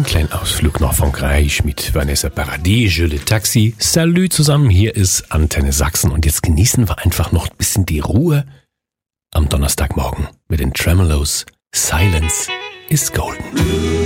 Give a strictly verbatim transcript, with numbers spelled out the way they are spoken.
Ein kleiner Ausflug nach Frankreich mit Vanessa Paradis, Je le Taxi. Salut zusammen, hier ist Antenne Sachsen und jetzt genießen wir einfach noch ein bisschen die Ruhe am Donnerstagmorgen mit den Tremolos. Silence is golden.